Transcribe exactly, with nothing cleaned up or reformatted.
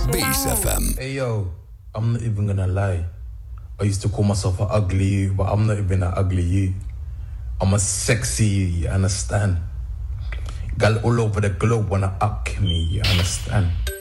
Base F M. Hey yo, I'm not even gonna lie. I used to call myself an ugly you, but I'm not even an ugly you. I'm a sexy you, you understand? Gal all over the globe wanna up me, you understand?